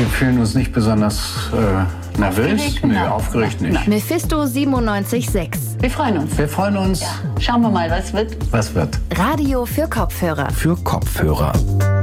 Wir fühlen uns nicht besonders nervös. Aufgeregt nicht. Nein. Mephisto 97.6. Wir freuen uns. Wir freuen uns. Ja. Schauen wir mal, was wird. Was wird? Radio für Kopfhörer. Für Kopfhörer.